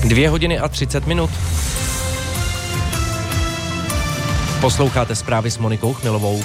2:30. Posloucháte zprávy s Monikou Chmilovou.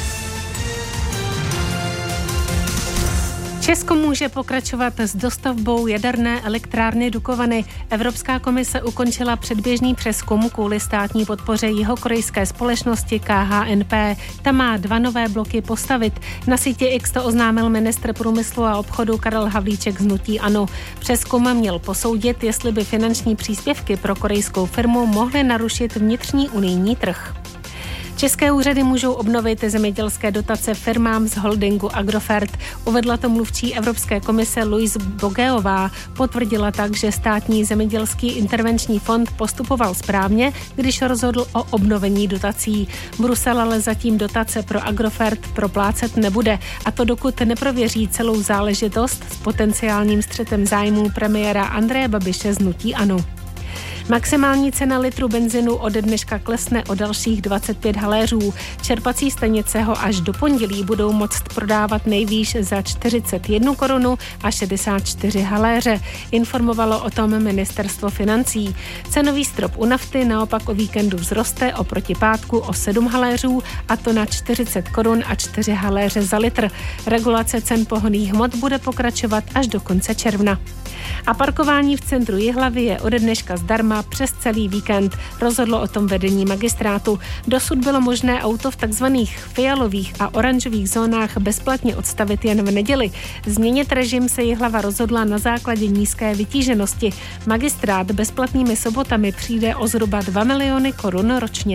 Česko může pokračovat s dostavbou jaderné elektrárny Dukovany. Evropská komise ukončila předběžný přezkum kvůli státní podpoře jihokorejské společnosti KHNP. Ta má 2 nové bloky postavit. Na sítě X to oznámil ministr průmyslu a obchodu Karel Havlíček z hnutí ANO. Přezkum měl posoudit, jestli by finanční příspěvky pro korejskou firmu mohly narušit vnitřní unijní trh. České úřady můžou obnovit zemědělské dotace firmám z holdingu Agrofert. Uvedla to mluvčí Evropské komise Louise Bogeová. Potvrdila tak, že státní zemědělský intervenční fond postupoval správně, když rozhodl o obnovení dotací. Brusel ale zatím dotace pro Agrofert proplácet nebude, a to dokud neprověří celou záležitost s potenciálním střetem zájmů premiéra Andreje Babiše z hnutí ANO. Maximální cena litru benzinu ode dneška klesne o dalších 25 haléřů. Čerpací stanice ho až do pondělí budou moct prodávat nejvýš za 41 korunu a 64 haléře. Informovalo o tom ministerstvo financí. Cenový strop u nafty naopak o víkendu vzroste oproti pátku o 7 haléřů, a to na 40 korun a 4 haléře za litr. Regulace cen pohonných hmot bude pokračovat až do konce června. A parkování v centru Jihlavy je ode dneška zdarma přes celý víkend. Rozhodlo o tom vedení magistrátu. Dosud bylo možné auto v takzvaných fialových a oranžových zónách bezplatně odstavit jen v neděli. Změnit režim se Jihlava rozhodla na základě nízké vytíženosti. Magistrát bezplatnými sobotami přijde o zhruba 2 miliony korun ročně.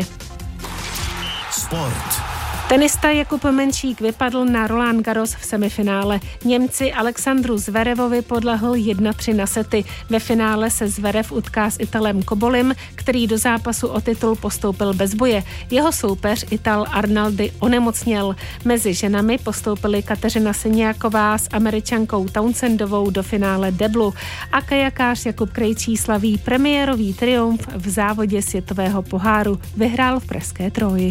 Sport. Tenista Jakub Menšík vypadl na Roland Garros v semifinále. Němci Alexandru Zverevovi podlehl 1-3 na sety. Ve finále se Zverev utká s Italem Kobolim, který do zápasu o titul postoupil bez boje. Jeho soupeř Ital Arnaldi onemocněl. Mezi ženami postoupili Kateřina Siniaková s Američankou Townsendovou do finále deblu. A kajakář Jakub Krejčí slaví premiérový triumf v závodě světového poháru. Vyhrál v pražské Troji.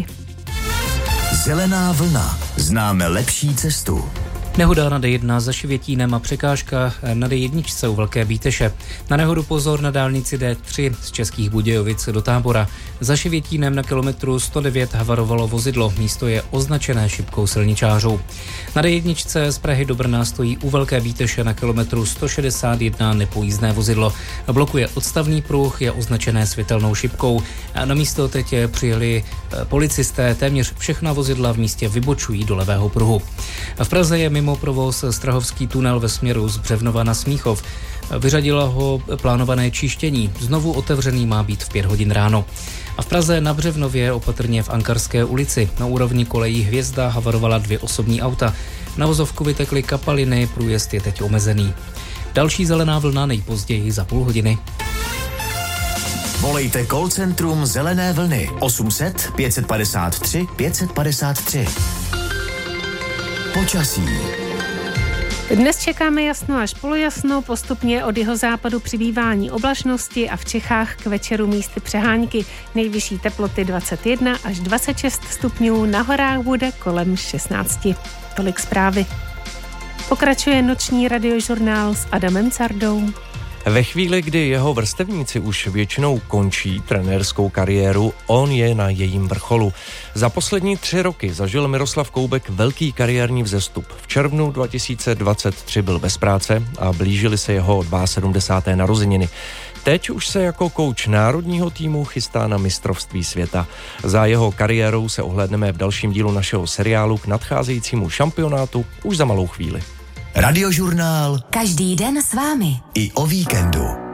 Zelená vlna. Známe lepší cestu. Nehoda na D1 za Šivětínem a překážka na D1 u Velké Bíteše. Na nehodu pozor na dálnici D3 z Českých Budějovic do Tábora. Za Šivětínem na kilometru 109 havarovalo vozidlo. Místo je označené šipkou silničářů. Na D1 z Prahy do Brna stojí u Velké Bíteše na kilometru 161 nepojízdné vozidlo. Blokuje odstavný pruh, je označené světelnou šipkou. Na místo teď přijeli policisté, téměř všechna vozidla v místě vybočují do levého pruhu. V Praze je mimo provoz Strahovský tunel ve směru z Břevnova na Smíchov. Vyřadilo ho plánované čištění. Znovu otevřený má být v 5 hodin ráno. A v Praze na Břevnově opatrně v Ankarské ulici. Na úrovni kolejí Hvězda havarovala 2 osobní auta. Na vozovku vytekly kapaliny, průjezd je teď omezený. Další zelená vlna nejpozději za půl hodiny. Volejte call centrum Zelené vlny 800 553 553. Počasí. Dnes čekáme jasno až polojasno, postupně od jihozápadu přibývání oblačnosti a v Čechách k večeru místy přehánky. Nejvyšší teploty 21 až 26 stupňů, na horách bude kolem 16. Tolik zprávy. Pokračuje noční radiožurnál s Adamem Cardou. Ve chvíli, kdy jeho vrstevníci už většinou končí trenérskou kariéru, on je na jejím vrcholu. Za poslední 3 roky zažil Miroslav Koubek velký kariérní vzestup. V červnu 2023 byl bez práce a blížily se jeho 72. narozeniny. Teď už se jako kouč národního týmu chystá na mistrovství světa. Za jeho kariérou se ohlédneme v dalším dílu našeho seriálu k nadcházejícímu šampionátu už za malou chvíli. Radiožurnál. Každý den s vámi. I o víkendu.